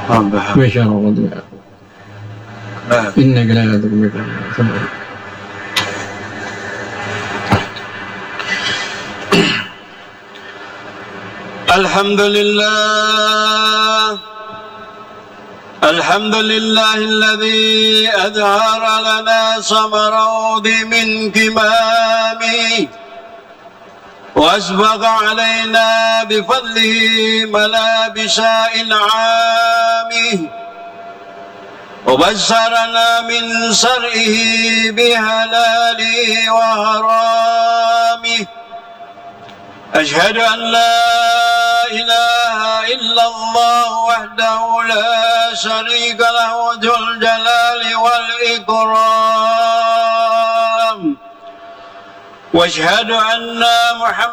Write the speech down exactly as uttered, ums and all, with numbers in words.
ربها بشر وضياء إنك لا تضيع ثمره. الحمد لله الحمد لله الذي أظهر لنا ثمره من كمامه وأسبغ علينا بفضله ملابس إنعامه وبشرنا من شرعه بحلاله وحرامه. أشهد أن لا إله إلا الله وحده لا شريك له ذو الجلال والإكرام. وأشهد أن محمد